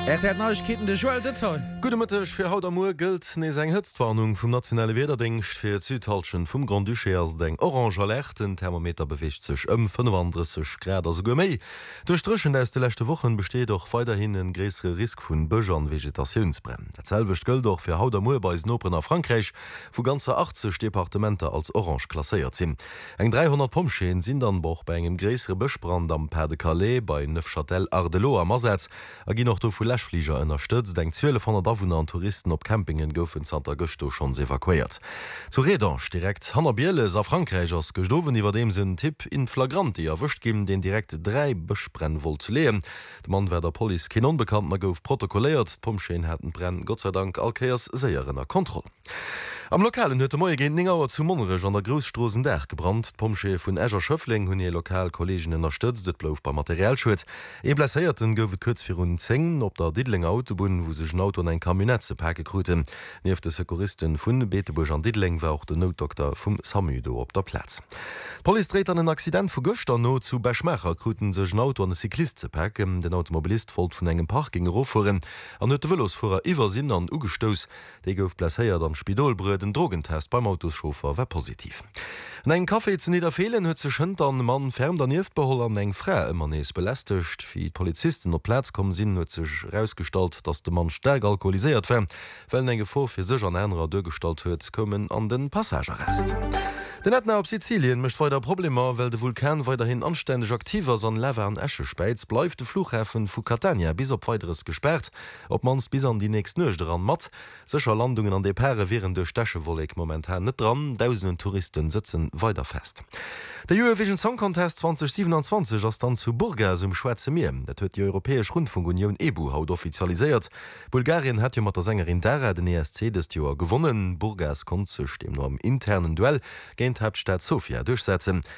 Neuigkeiten de Joel Detail. Gute Mittag für Haut am Uhr gilt ne eng Hitzwarnung vom nationale Wetterdienst für Südhalschen vom Grand Duchers deng Orange Alert, den Thermometer bewegt sich 35 Grad also méi. Durch Drschen der de letzte Wochen besteht doch weiterhin ein größere Risk von Bögern Vegetationsbrennen. Derselbe gilt doch für Haut am Uhr bei Snopren nach Frankreich, wo ganze 80 Departemente als Orange klassiert sind. Eng 300 Pomscheen sind dann boch bei engem größere Böschbrand am Père de Calais bei Neufchâtel Ardelot am Asetz, gi noch do Flieger unterstützt, denkt 1200 Dawohner an Touristen op Campingen gouf in Santa Augusto schon evakuiert. Zu Redange direkt Hanna Bieles a Frankreich ass gestowen iwwer dem sinn Tipp in Flagranti erwischt geben, den direkt 3 Besprenn wohl zu lehen. De Mann wer der Poli kin unbekannt gouf protokolliert, Pomscheen hätten brennen Gott sei Dank Alkeiers säierenner Kontrolle. Am lokalen huete Moie gin Ningauer zu Monnerech an der Grostrosen Dach gebrannt. Pomschee vun Äger Schöffling hunn e Lokalkollegien unterstützt, et blouf bei Materialschut. Blesséierten gowe kurz fir hun Zéngen op der Didlinger Autobahn, wo sech Auto an eng Kamionett ze Päke kruten. Neef de Sekuristen vun Beetebusch an Didling war auch der Notdoktor vum Samüdo op der Platz. Poli dreht an den Accident vu Göster no zu Beschmecher kruten sech Auto an den Cyklist ze packen. Den Automobilist folgt vun engem Park ging Rofuen. An net Wëlosfuer iwwer sinn an ugestos. Dei gouf blesséiert am Spidolbrüt. Den Drogentest beim Autoschofer war positiv. En eng Kaffee zu niederfehlen huet ze schënd an Mann ferm der Niefbeholl an eng Frä immer nees belästigt. Wie Polizisten op Platz kommen sinn huet sech rausstalt, dats de Mann sterk alkoholisiert wär, well enge vor fir sech an enrer dugestalt huet kommen an den Passagerrest. Den Ätna op Sizilien mischt weiter Probleme, weil de Vulkan weiterhin anständig aktiver an Lever an Äsche speit, bleif de Flughäfen vu Catania bis op weiteres gesperrt, ob mans bis an die nächst Nøch dran mat. Secher Landungen an de Pere wären de Stächewolleg momentan net dran, tausenden Touristen sitzen weiter fest. Der Eurovision Song Contest 2027 ass dann zu Burgas im Schweizer Meer. Dat huet die Europäisch Rundfunkunion EBU haut offizialisiert. Bulgarien hat jo mat der Sängerin Dara den ESC des Joer gewonnen. Burgas kon sech dem nur am internen Duell Hauptstadt Sofia durchsetzen.